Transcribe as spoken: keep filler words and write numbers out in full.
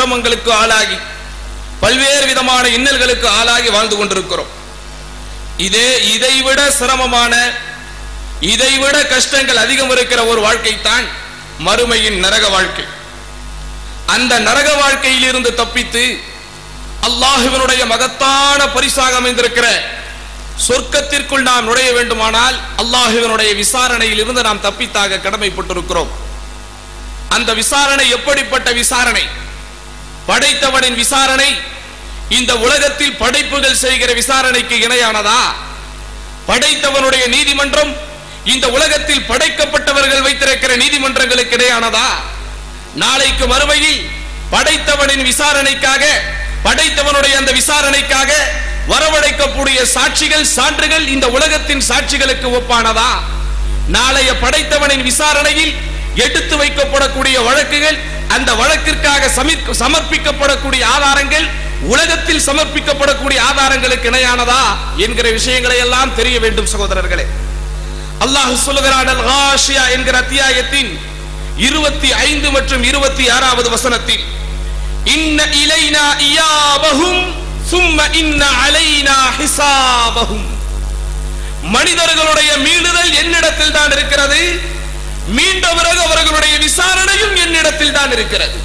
சிரமங்களுக்கு ஆளாகி பல்வேறு விதமான இன்னல்களுக்கு ஆளாகி வாழ்ந்து கொண்டிருக்கிறோம். இதே இதைவிட சிரமமான இதைவிட கஷ்டங்கள் அதிகம் இருக்கிற ஒரு வாழ்க்கை தான் மறுமையின் நரக வாழ்க்கை. அந்த நரக வாழ்க்கையில் இருந்து தப்பித்து அல்லாஹ்வினுடைய மகத்தான பரிசாக அமைந்திருக்கிற சொர்க்கத்திற்குள் நாம் நுழைய வேண்டுமானால் அல்லாஹ்வினுடைய விசாரணையில் இருந்து நாம் தப்பித்தாக கடமைப்பட்டிருக்கிறோம். அந்த விசாரணை எப்படிப்பட்ட விசாரணை? படைத்தவனின் விசாரணை இந்த உலகத்தில் படைப்புகள் செய்கிற விசாரணைக்கு இணையானதா? படைத்தவனுடைய நீதிமன்றம் இந்த உலகத்தில் படைக்கப்பட்டவர்கள் வைத்திருக்கிற நீதிமன்றங்களுக்கு இணையானதா? நாளைக்கு மறுமையில் படைத்தவனின் விசாரணைக்காக படைத்தவனுடைய அந்த விசாரணைக்காக வரவழைக்கக்கூடிய சாட்சிகள் சான்றுகள் இந்த உலகத்தின் சாட்சிகளுக்கு ஒப்பானதா? நாளைய படைத்தவனின் விசாரணையில் எடுத்து வைக்கப்படக்கூடிய வழக்குகள் அந்த வழக்கிற்காக சமர்ப்பிக்கப்படக்கூடிய ஆதாரங்கள் உலகத்தில் சமர்ப்பிக்கப்படக்கூடிய ஆதாரங்களுக்கு இணையானதா என்கிற விஷயங்களை எல்லாம் தெரிய வேண்டும் சகோதரர்களே. அல்லாஹ் சொல்லுகிறான் அல் காஷியா என்கிற அத்தியாயத்தின் இருபத்தி ஐந்து மற்றும் இருபத்தி ஆறாவது வசனத்தில் இன்ன இலைனா இயாபஹும் சும்ம இன்ன அலைனா ஹிசாபஹும், மனிதர்களுடைய மீளுதல் என்னிடத்தில் தான் இருக்கிறது, மீண்ட பிறகு அவர்களுடைய விசாரணையும் என்னிடத்தில் தான் இருக்கிறது.